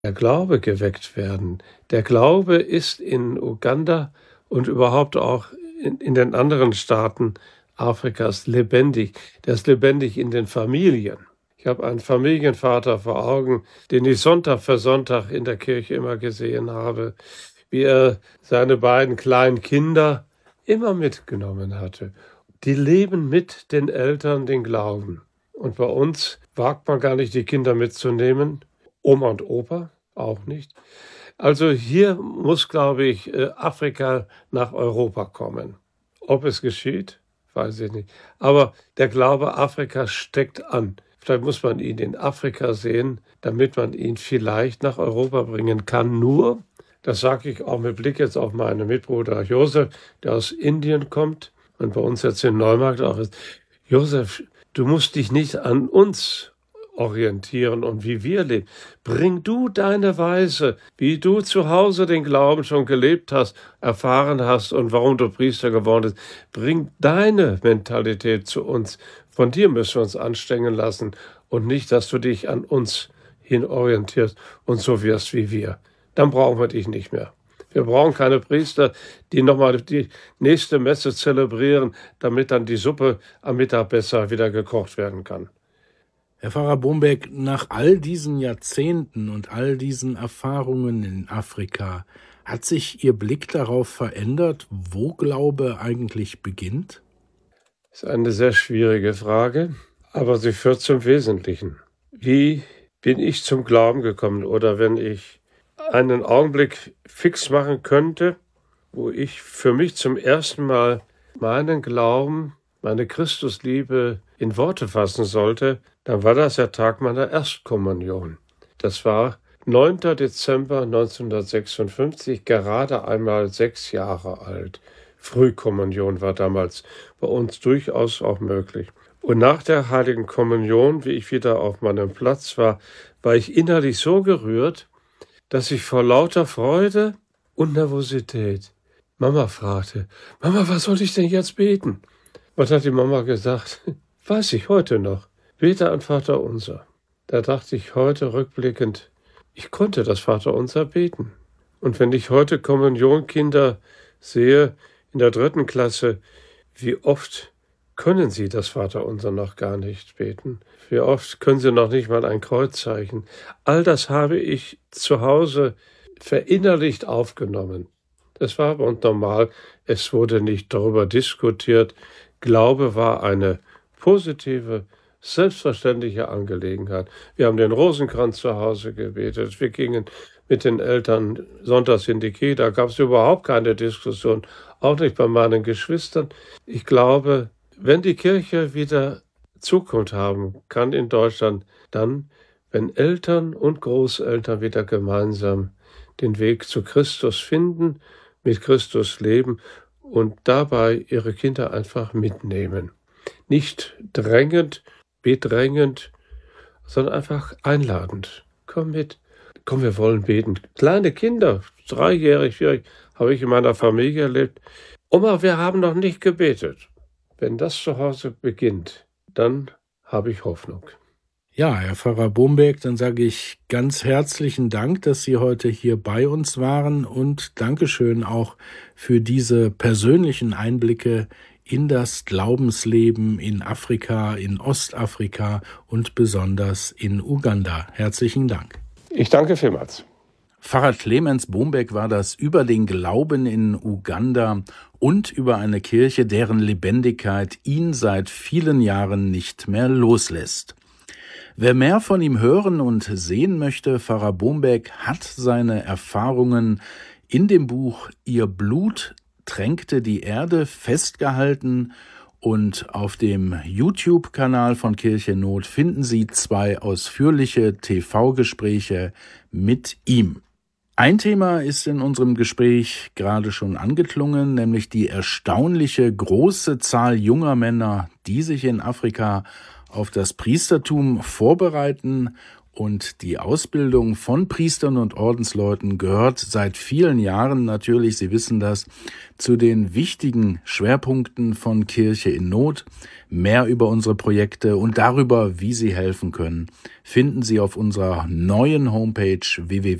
der Glaube geweckt werden. Der Glaube ist in Uganda und überhaupt auch in den anderen Staaten Afrikas lebendig. Der ist lebendig in den Familien. Ich habe einen Familienvater vor Augen, den ich Sonntag für Sonntag in der Kirche immer gesehen habe, wie er seine beiden kleinen Kinder immer mitgenommen hatte. Die leben mit den Eltern den Glauben. Und bei uns wagt man gar nicht, die Kinder mitzunehmen. Oma und Opa auch nicht. Also hier muss, glaube ich, Afrika nach Europa kommen. Ob es geschieht, weiß ich nicht. Aber der Glaube Afrikas steckt an. Vielleicht muss man ihn in Afrika sehen, damit man ihn vielleicht nach Europa bringen kann. Nur, das sage ich auch mit Blick jetzt auf meinen Mitbruder Josef, der aus Indien kommt und bei uns jetzt in Neumarkt auch ist. Josef, du musst dich nicht an uns orientieren und wie wir leben. Bring du deine Weise, wie du zu Hause den Glauben schon gelebt hast, erfahren hast und warum du Priester geworden bist. Bring deine Mentalität zu uns. Von dir müssen wir uns anstrengen lassen und nicht, dass du dich an uns hin orientierst und so wirst wie wir. Dann brauchen wir dich nicht mehr. Wir brauchen keine Priester, die nochmal die nächste Messe zelebrieren, damit dann die Suppe am Mittag besser wieder gekocht werden kann. Herr Pfarrer Bombeck, nach all diesen Jahrzehnten und all diesen Erfahrungen in Afrika, hat sich Ihr Blick darauf verändert, wo Glaube eigentlich beginnt? Das ist eine sehr schwierige Frage, aber sie führt zum Wesentlichen. Wie bin ich zum Glauben gekommen? Oder wenn ich einen Augenblick fix machen könnte, wo ich für mich zum ersten Mal meinen Glauben, meine Christusliebe in Worte fassen sollte, dann war das der Tag meiner Erstkommunion. Das war 9. Dezember 1956, gerade einmal 6 Jahre alt. Frühkommunion war damals bei uns durchaus auch möglich. Und nach der Heiligen Kommunion, wie ich wieder auf meinem Platz war, war ich innerlich so gerührt, dass ich vor lauter Freude und Nervosität Mama fragte, Mama, was soll ich denn jetzt beten? Was hat die Mama gesagt? Weiß ich heute noch. Bete an Vater Unser. Da dachte ich heute rückblickend, ich konnte das Vater Unser beten. Und wenn ich heute Kommunionkinder sehe, in der 3. Klasse, wie oft können sie das Vaterunser noch gar nicht beten? Wie oft können sie noch nicht mal ein Kreuzzeichen? All das habe ich zu Hause verinnerlicht aufgenommen. Das war aber normal. Es wurde nicht darüber diskutiert. Glaube war eine positive, selbstverständliche Angelegenheit. Wir haben den Rosenkranz zu Hause gebetet. Wir gingen mit den Eltern sonntags in die Kirche. Da gab es überhaupt keine Diskussion, auch nicht bei meinen Geschwistern. Ich glaube, wenn die Kirche wieder Zukunft haben kann in Deutschland, dann, wenn Eltern und Großeltern wieder gemeinsam den Weg zu Christus finden, mit Christus leben und dabei ihre Kinder einfach mitnehmen. Nicht drängend, bedrängend, sondern einfach einladend. Komm mit. Komm, wir wollen beten. Kleine Kinder, 3-jährig, 4-jährig, habe ich in meiner Familie erlebt. Oma, wir haben noch nicht gebetet. Wenn das zu Hause beginnt, dann habe ich Hoffnung. Ja, Herr Pfarrer Bombeck, dann sage ich ganz herzlichen Dank, dass Sie heute hier bei uns waren und Dankeschön auch für diese persönlichen Einblicke in das Glaubensleben in Afrika, in Ostafrika und besonders in Uganda. Herzlichen Dank. Ich danke vielmals. Pfarrer Clemens Bombeck war das über den Glauben in Uganda und über eine Kirche, deren Lebendigkeit ihn seit vielen Jahren nicht mehr loslässt. Wer mehr von ihm hören und sehen möchte, Pfarrer Bombeck hat seine Erfahrungen in dem Buch Ihr Blut tränkte die Erde festgehalten und auf dem YouTube-Kanal von Kirche Not finden Sie 2 ausführliche TV-Gespräche mit ihm. Ein Thema ist in unserem Gespräch gerade schon angeklungen, nämlich die erstaunliche große Zahl junger Männer, die sich in Afrika auf das Priestertum vorbereiten Und die Ausbildung von Priestern und Ordensleuten gehört seit vielen Jahren natürlich, Sie wissen das, zu den wichtigen Schwerpunkten von Kirche in Not. Mehr über unsere Projekte und darüber, wie Sie helfen können, finden Sie auf unserer neuen Homepage www.kircheninnot.de.